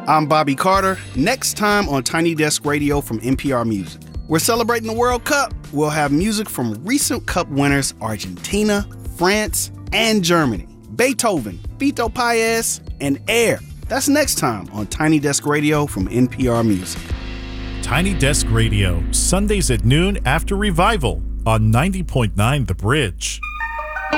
I'm Bobby Carter. Next time on Tiny Desk Radio from NPR Music. We're celebrating the World Cup. We'll have music from recent Cup winners Argentina, France, and Germany. Beethoven, Fito Paez, and Air. That's next time on Tiny Desk Radio from NPR Music. Tiny Desk Radio, Sundays at noon after Revival on 90.9 The Bridge.